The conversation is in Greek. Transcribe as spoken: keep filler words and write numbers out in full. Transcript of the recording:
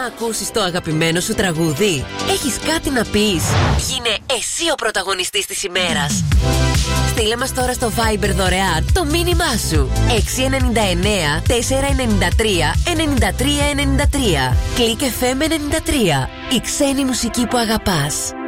ακούσεις το αγαπημένο σου τραγούδι? Έχεις κάτι να πεις? Γίνε εσύ ο πρωταγωνιστής της ημέρας. Στείλε μας τώρα στο Viber δωρεάν το μήνυμά σου. έξι εννιά εννιά τέσσερα εννιά τρία εννιά τρία εννιά τρία. Κλικ εφ εμ ενενήντα τρία. Η ξένη μουσική που αγαπάς.